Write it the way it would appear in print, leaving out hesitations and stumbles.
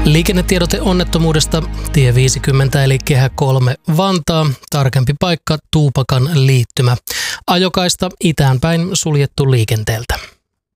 Liikennetiedote onnettomuudesta tie 50 eli kehä 3 Vantaa, tarkempi paikka Tuupakan liittymä. Ajokaista itään päin suljettu liikenteeltä.